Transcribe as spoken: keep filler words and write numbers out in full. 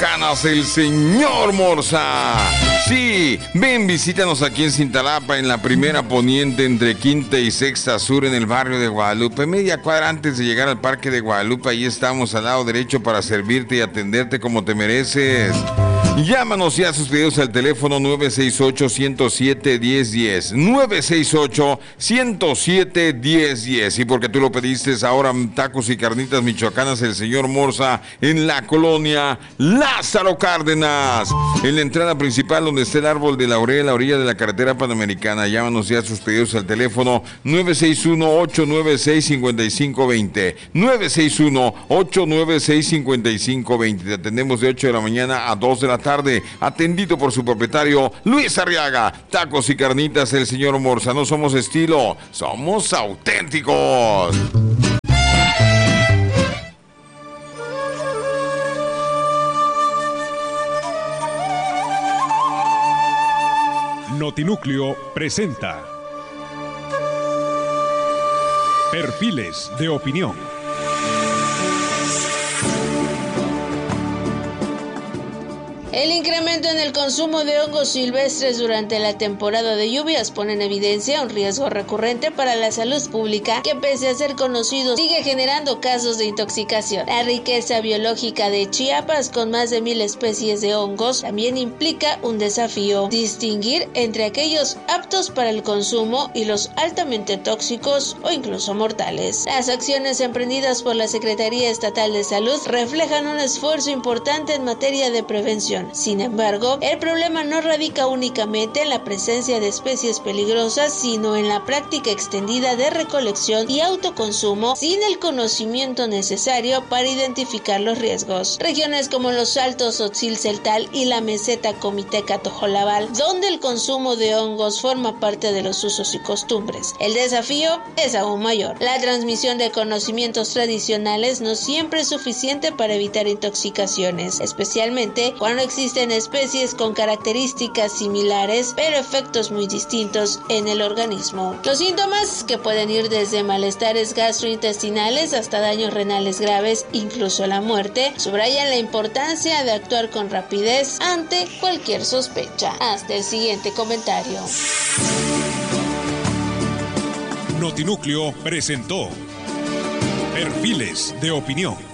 Canas, el señor Morsa. Sí, ven, visítanos aquí en Cintalapa, en la primera poniente entre Quinta y Sexta Sur, en el barrio de Guadalupe. Media cuadra antes de llegar al Parque de Guadalupe, ahí estamos al lado derecho para servirte y atenderte como te mereces. Llámanos y haz sus pedidos al teléfono nueve seis ocho, uno cero siete, uno cero uno cero. nueve seis ocho, uno cero siete, uno cero uno cero. Y porque tú lo pediste, ahora tacos y carnitas michoacanas, el señor Morsa, en la colonia Lázaro Cárdenas. En la entrada principal, donde está el árbol de laurel, a la orilla de la carretera panamericana. Llámanos y haz sus pedidos al teléfono nueve seis uno, ocho nueve seis, cinco cinco dos cero. nueve seis uno, ocho nueve seis, cinco cinco dos cero. Te atendemos de ocho de la mañana a dos de la tarde, atendido por su propietario Luis Arriaga. Tacos y carnitas, el señor Morsa. No somos estilo, somos auténticos. Notinúcleo presenta Perfiles de Opinión. El incremento en el consumo de hongos silvestres durante la temporada de lluvias pone en evidencia un riesgo recurrente para la salud pública que, pese a ser conocido, sigue generando casos de intoxicación. La riqueza biológica de Chiapas, con más de mil especies de hongos, también implica un desafío: distinguir entre aquellos aptos para el consumo y los altamente tóxicos o incluso mortales. Las acciones emprendidas por la Secretaría Estatal de Salud reflejan un esfuerzo importante en materia de prevención. Sin embargo, el problema no radica únicamente en la presencia de especies peligrosas, sino en la práctica extendida de recolección y autoconsumo sin el conocimiento necesario para identificar los riesgos. Regiones como los Altos Otzil-Celtal y la meseta Comiteca-Tojolabal, donde el consumo de hongos forma parte de los usos y costumbres. El desafío es aún mayor. La transmisión de conocimientos tradicionales no siempre es suficiente para evitar intoxicaciones, especialmente cuando existen especies con características similares, pero efectos muy distintos en el organismo. Los síntomas, que pueden ir desde malestares gastrointestinales hasta daños renales graves, incluso la muerte, subrayan la importancia de actuar con rapidez ante cualquier sospecha. Hasta el siguiente comentario. Notinúcleo presentó Perfiles de Opinión.